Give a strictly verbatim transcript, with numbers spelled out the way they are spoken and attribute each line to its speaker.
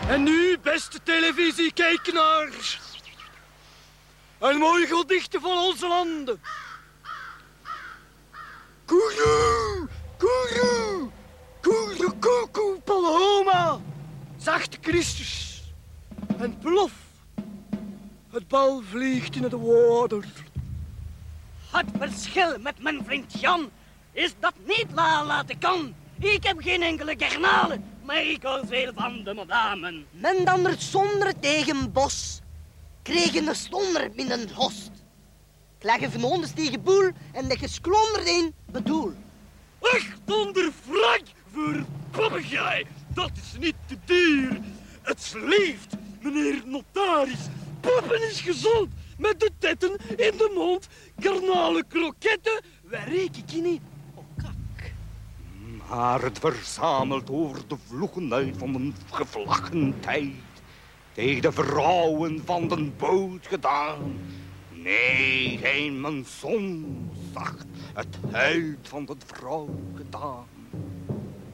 Speaker 1: En nu, beste televisiekijkenaars. Een mooi gedichte van onze landen. Koeroe, koeroe, koeroe, koekoe, Paloma. Zachte Christus. En plof. Het bal vliegt in het water.
Speaker 2: Het verschil met mijn vriend Jan is dat niet la laten kan. Ik heb geen enkele garnalen, maar ik hou veel van de madame.
Speaker 3: Men dan er zonder tegen bos, kregen de stonder binnen host. Klagen van honden tegen boel en de gesklonderd in bedoel.
Speaker 1: achthonderd frank voor papegaai, dat is niet te duur. Het leeft, meneer notaris. Poppen is gezond, met de tetten in de mond. Karnale kroketten, wij rekenen niet op kak.
Speaker 4: Maar het verzamelt over de vloeken uit van een gevlachten tijd. Tegen de vrouwen van den boot gedaan. Nee, geen mijn zon zag het huid van de vrouw gedaan.